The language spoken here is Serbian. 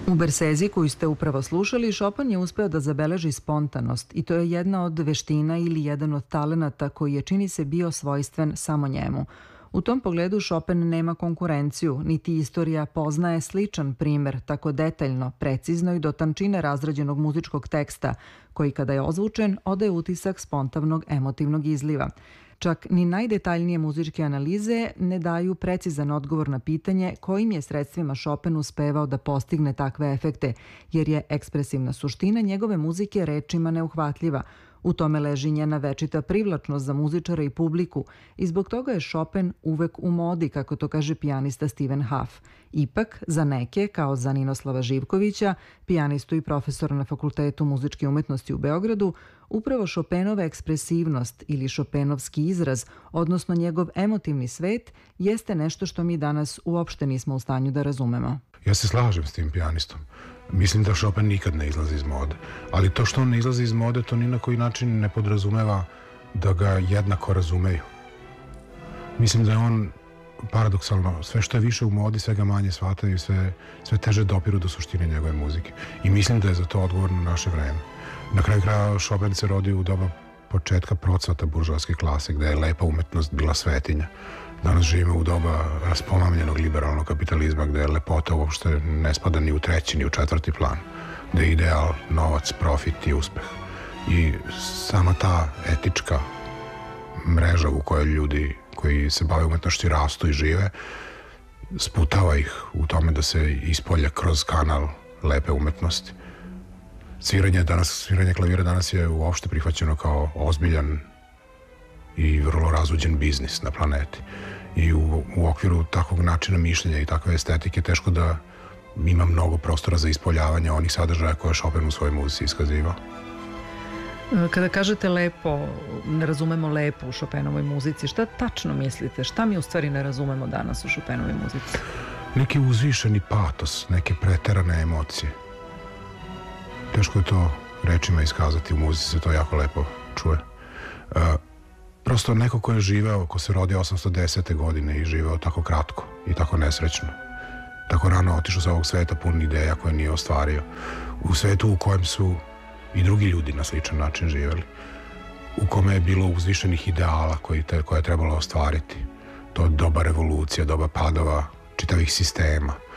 U Bersezi koju ste upravo slušali, Chopin je uspeo da zabeleži spontanost i to je jedna od veština ili jedan od talenata koji je, čini se, bio svojstven samo njemu. U tom pogledu Chopin nema konkurenciju, niti istorija poznaje sličan primer tako detaljno, precizno i do tančine razrađenog muzičkog teksta, koji kada je ozvučen odaje utisak spontanog emotivnog izliva. Čak ni najdetaljnije muzičke analize ne daju precizan odgovor na pitanje kojim je sredstvima Chopin uspevao da postigne takve efekte, jer je ekspresivna suština njegove muzike rečima neuhvatljiva. U tome leži njena večita privlačnost za muzičara i publiku i zbog toga je Chopin uvek u modi, kako to kaže pijanista Steven Huff. Ipak, za neke, kao za Ninoslava Živkovića, pijanistu i profesora na Fakultetu muzičke umetnosti u Beogradu, upravo Chopinova ekspresivnost ili Chopinovski izraz, odnosno njegov emotivni svet, jeste nešto što mi danas uopšte nismo u stanju da razumemo. Ja se slažem s tim pijanistom. Mislim da Chopin nikad ne izlazi iz mode. Ali to što on ne izlazi iz mode, to ni na koji način ne podrazumeva da ga jednako razumeju. Mislim da je on, paradoksalno, sve što je više u modi, sve ga manje shvataju i sve teže dopiru do suštine njegove muzike. I mislim da je za to odgovorno naše vreme. Na kraju kraja Chopin se rodio u doba početka procvata buržoaske klase, gde je lepa umetnost bila svetinja. Danas živimo u doba raspomamljenog liberalnog kapitalizma, gde lepota uopšte ne spada ni u treći, ni u četvrti plan, gde je ideal novac, profit i uspeh. I sama ta etička mreža u kojoj ljudi koji se bave umetnošću rastu i žive, sputava ih u tome da se ispolja kroz kanal lepe umetnosti. Sviranje klavira danas je uopšte prihvaćeno kao ozbiljan i vrlo razuđen biznis na planeti. I u okviru takvog načina mišljenja i takve estetike teško da ima mnogo prostora za ispoljavanje onih sadržaja koje Chopin u svojoj muzici iskazivao. Kada kažete lepo, ne razumemo lepo u Chopinovoj muzici, šta tačno mislite? Šta mi u stvari ne razumemo danas u Chopinovoj muzici? Neki uzvišeni patos, neke preterane emocije. Teško je to rečima iskazati, u muzici se to jako lepo čuje. Prosto neko ko je živeo, ko se rodio 810. godine i živeo tako kratko i tako nesrećno, tako rano otišao sa ovog sveta pun ideja koje nije ostvario, u svetu u kojem su i drugi ljudi na sličan način živjeli, u kome je bilo uzvišenih ideala koje je trebalo ostvariti. To je doba revolucija, doba padova čitavih sistema,